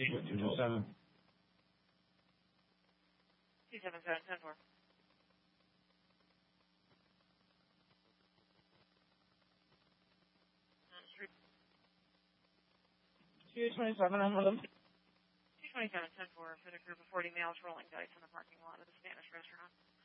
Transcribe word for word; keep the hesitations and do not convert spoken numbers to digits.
two two seven. two seven seven, ten four. two twenty-seven, I'm with them. two twenty-seven, ten four for the group of forty males rolling dice in the parking lot of the Spanish restaurant.